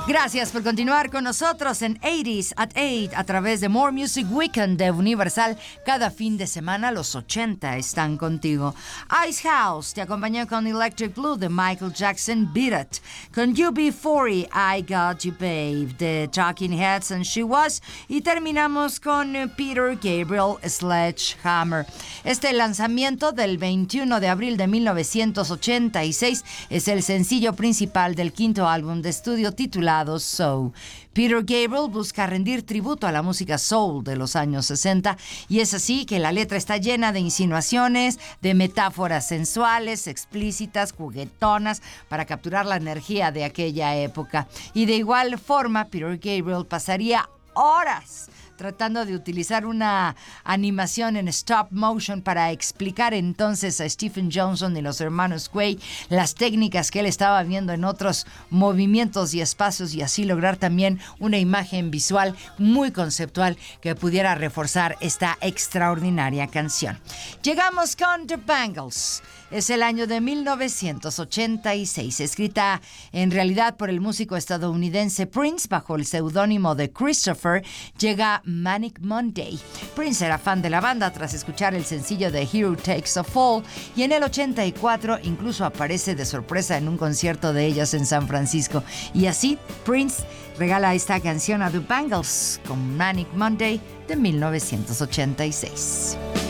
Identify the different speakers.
Speaker 1: Gracias por continuar con nosotros en 80s at 8 a través de More Music Weekend de Universal. Cada fin de semana los 80 están contigo. Ice House te acompañó con Electric Blue de Michael Jackson, Beat It. Con UB40, I Got You Babe de Talking Heads and She Was. Y terminamos con Peter Gabriel, Sledgehammer. Este lanzamiento del 21 de abril de 1986 es el sencillo principal del quinto álbum de estudio titulado So. Peter Gabriel busca rendir tributo a la música soul de los años 60 y es así que la letra está llena de insinuaciones, de metáforas sensuales, explícitas, juguetonas para capturar la energía de aquella época. Y de igual forma, Peter Gabriel pasaría horas tratando de utilizar una animación en stop motion para explicar entonces a Stephen Johnson y los hermanos Quay las técnicas que él estaba viendo en otros movimientos y espacios y así lograr también una imagen visual muy conceptual que pudiera reforzar esta extraordinaria canción. Llegamos con The Bangles. Es el año de 1986, escrita en realidad por el músico estadounidense Prince bajo el seudónimo de Christopher. Llega Manic Monday. Prince era fan de la banda tras escuchar el sencillo de Hero Takes a Fall y en el 84 incluso aparece de sorpresa en un concierto de ellos en San Francisco. Y así Prince regala esta canción a The Bangles con Manic Monday de 1986.